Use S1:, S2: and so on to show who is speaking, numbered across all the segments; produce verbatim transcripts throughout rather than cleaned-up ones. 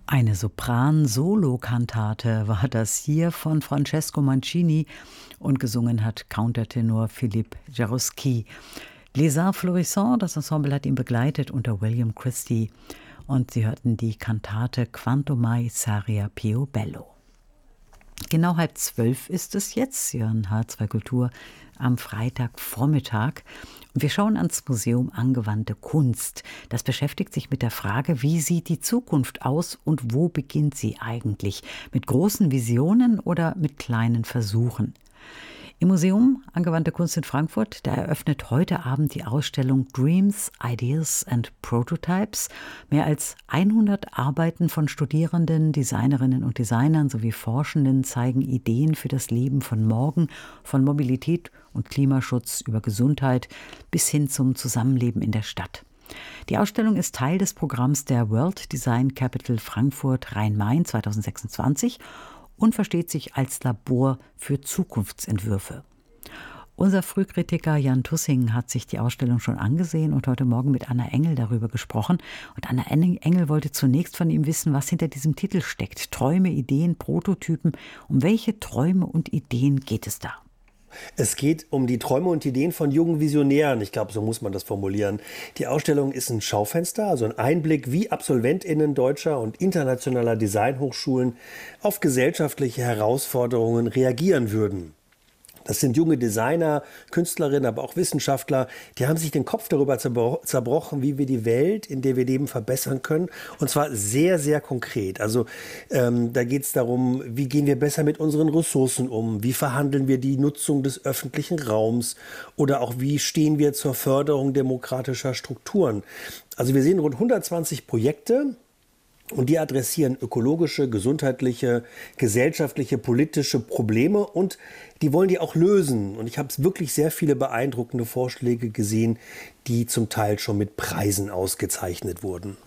S1: Eine Sopran-Solo-Kantate war das hier von Francesco Mancini und gesungen hat Countertenor Philippe Jaroussky. Les Arts Florissants, das Ensemble hat ihn begleitet unter William Christie und Sie hörten die Kantate Quanto mai saria più bello. Genau halb zwölf ist es jetzt, Sie hören H zwei Kultur am Freitagvormittag. Und wir schauen ans Museum Angewandte Kunst. Das beschäftigt sich mit der Frage, wie sieht die Zukunft aus und wo beginnt sie eigentlich? Mit großen Visionen oder mit kleinen Versuchen? Im Museum Angewandte Kunst in Frankfurt, da eröffnet heute Abend die Ausstellung Dreams, Ideas and Prototypes. Mehr als hundert Arbeiten von Studierenden, Designerinnen und Designern sowie Forschenden zeigen Ideen für das Leben von morgen, von Mobilität und Klimaschutz über Gesundheit bis hin zum Zusammenleben in der Stadt. Die Ausstellung ist Teil des Programms der World Design Capital Frankfurt Rhein-Main zwanzig sechsundzwanzig und versteht sich als Labor für Zukunftsentwürfe. Unser Frühkritiker Jan Tussing hat sich die Ausstellung schon angesehen und heute Morgen mit Anna Engel darüber gesprochen. Und Anna Engel wollte zunächst von ihm wissen, was hinter diesem Titel steckt. Träume, Ideen, Prototypen. Um welche Träume und Ideen geht es da?
S2: Es geht um die Träume und Ideen von jungen Visionären. Ich glaube, so muss man das formulieren. Die Ausstellung ist ein Schaufenster, also ein Einblick, wie AbsolventInnen deutscher und internationaler Designhochschulen auf gesellschaftliche Herausforderungen reagieren würden. Das sind junge Designer, Künstlerinnen, aber auch Wissenschaftler. Die haben sich den Kopf darüber zerbrochen, wie wir die Welt, in der wir leben, verbessern können. Und zwar sehr, sehr konkret. Also ähm, da geht es darum, wie gehen wir besser mit unseren Ressourcen um? Wie verhandeln wir die Nutzung des öffentlichen Raums? Oder auch wie stehen wir zur Förderung demokratischer Strukturen? Also wir sehen rund hundertzwanzig Projekte. Und die adressieren ökologische, gesundheitliche, gesellschaftliche, politische Probleme und die wollen die auch lösen. Und ich habe wirklich sehr viele beeindruckende Vorschläge gesehen, die zum Teil schon mit Preisen ausgezeichnet wurden.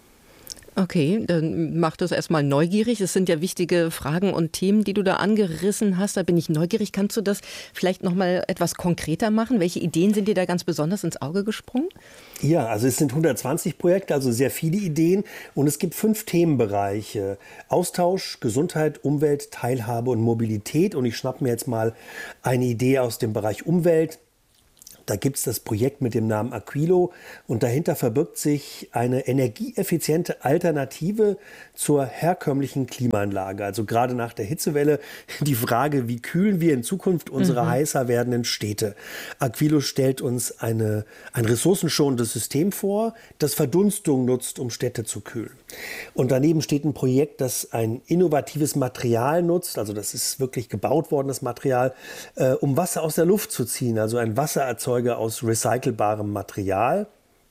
S3: Okay, dann macht das erstmal neugierig. Es sind ja wichtige Fragen und Themen, die du da angerissen hast. Da bin ich neugierig. Kannst du das vielleicht noch mal etwas konkreter machen? Welche Ideen sind dir da ganz besonders ins Auge gesprungen?
S2: Ja, also es sind hundertzwanzig Projekte, also sehr viele Ideen. Und es gibt fünf Themenbereiche. Austausch, Gesundheit, Umwelt, Teilhabe und Mobilität. Und ich schnappe mir jetzt mal eine Idee aus dem Bereich Umwelt. Da gibt es das Projekt mit dem Namen Aquilo und dahinter verbirgt sich eine energieeffiziente Alternative zur herkömmlichen Klimaanlage. Also gerade nach der Hitzewelle die Frage, wie kühlen wir in Zukunft unsere mhm. heißer werdenden Städte. Aquilo stellt uns eine, ein ressourcenschonendes System vor, das Verdunstung nutzt, um Städte zu kühlen. Und daneben steht ein Projekt, das ein innovatives Material nutzt, also das ist wirklich gebaut worden, das Material, äh, um Wasser aus der Luft zu ziehen, also ein Wassererzeuger aus recycelbarem Material.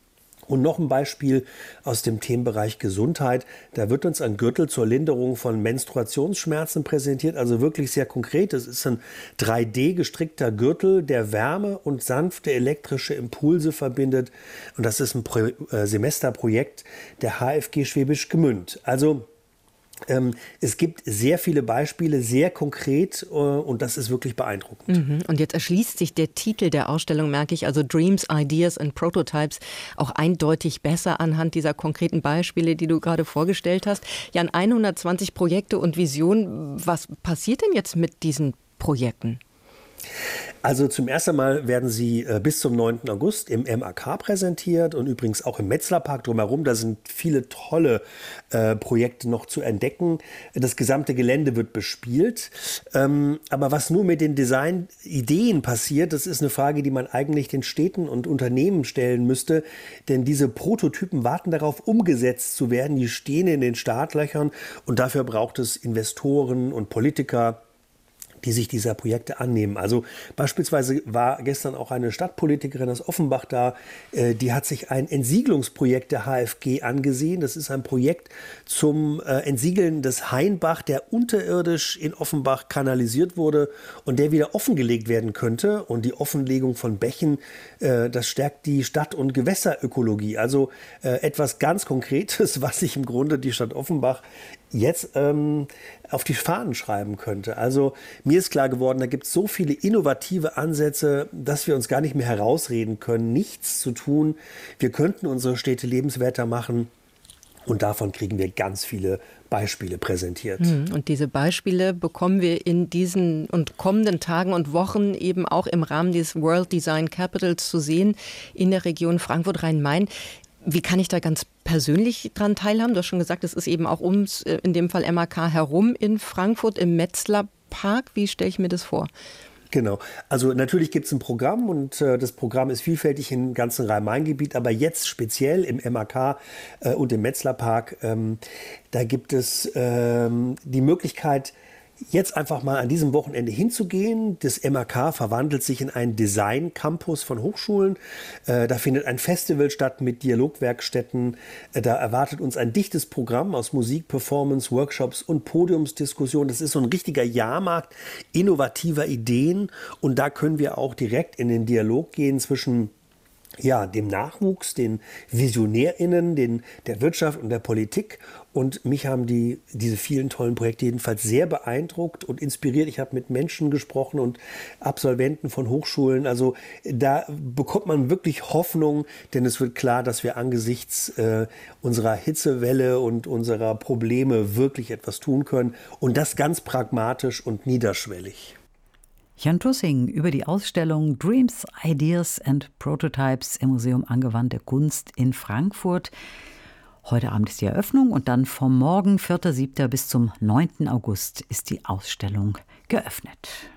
S2: Und noch ein Beispiel aus dem Themenbereich Gesundheit. Da wird uns ein Gürtel zur Linderung von Menstruationsschmerzen präsentiert, also wirklich sehr konkret. Es ist ein drei D gestrickter Gürtel, der Wärme und sanfte elektrische Impulse verbindet. Und das ist ein Pro- äh, Semesterprojekt der H F G Schwäbisch Gmünd. Also Ähm, es gibt sehr viele Beispiele, sehr konkret äh, und das ist wirklich beeindruckend.
S3: Mhm. Und jetzt erschließt sich der Titel der Ausstellung, merke ich, also Dreams, Ideas and Prototypes, auch eindeutig besser anhand dieser konkreten Beispiele, die du gerade vorgestellt hast. Jan, hundertzwanzig Projekte und Visionen. Was passiert denn jetzt mit diesen Projekten?
S2: Also zum ersten Mal werden sie äh, bis zum neunten August im M A K präsentiert und übrigens auch im Metzlerpark drumherum. Da sind viele tolle äh, Projekte noch zu entdecken. Das gesamte Gelände wird bespielt. Ähm, aber was nur mit den Designideen passiert, das ist eine Frage, die man eigentlich den Städten und Unternehmen stellen müsste. Denn diese Prototypen warten darauf, umgesetzt zu werden. Die stehen in den Startlöchern und dafür braucht es Investoren und Politiker, die sich dieser Projekte annehmen. Also beispielsweise war gestern auch eine Stadtpolitikerin aus Offenbach da, äh, die hat sich ein Entsiegelungsprojekt der H F G angesehen. Das ist ein Projekt zum äh, Entsiegeln des Hainbach, der unterirdisch in Offenbach kanalisiert wurde und der wieder offengelegt werden könnte. Und die Offenlegung von Bächen, äh, das stärkt die Stadt- und Gewässerökologie. Also äh, etwas ganz Konkretes, was sich im Grunde die Stadt Offenbach jetzt ähm, auf die Fahnen schreiben könnte. Also mir ist klar geworden, da gibt es so viele innovative Ansätze, dass wir uns gar nicht mehr herausreden können, nichts zu tun. Wir könnten unsere Städte lebenswerter machen. Und davon kriegen wir ganz viele Beispiele präsentiert.
S3: Und diese Beispiele bekommen wir in diesen und kommenden Tagen und Wochen eben auch im Rahmen des World Design Capitals zu sehen in der Region Frankfurt-Rhein-Main. Wie kann ich da ganz persönlich dran teilhaben? Du hast schon gesagt, es ist eben auch ums, in dem Fall M A K herum in Frankfurt im Metzler Park. Wie stelle ich mir das vor?
S2: Genau. Also natürlich gibt es ein Programm und äh, das Programm ist vielfältig im ganzen Rhein-Main-Gebiet, aber jetzt speziell im M A K äh, und im Metzler Park, ähm, da gibt es ähm, die Möglichkeit, jetzt einfach mal an diesem Wochenende hinzugehen. Das M A K verwandelt sich in einen Design-Campus von Hochschulen. Äh, da findet ein Festival statt mit Dialogwerkstätten. Äh, da erwartet uns ein dichtes Programm aus Musik, Performance, Workshops und Podiumsdiskussionen. Das ist so ein richtiger Jahrmarkt innovativer Ideen. Und da können wir auch direkt in den Dialog gehen zwischen ja, dem Nachwuchs, den VisionärInnen, den, der Wirtschaft und der Politik. Und mich haben die, diese vielen tollen Projekte jedenfalls sehr beeindruckt und inspiriert. Ich habe mit Menschen gesprochen und Absolventen von Hochschulen. Also da bekommt man wirklich Hoffnung, denn es wird klar, dass wir angesichts äh, unserer Hitzewelle und unserer Probleme wirklich etwas tun können. Und das ganz pragmatisch und niederschwellig.
S1: Jan Tussing über die Ausstellung Dreams, Ideas and Prototypes im Museum Angewandte Kunst in Frankfurt. Heute Abend ist die Eröffnung und dann vom Morgen, vierter siebter bis zum neunten August ist die Ausstellung geöffnet.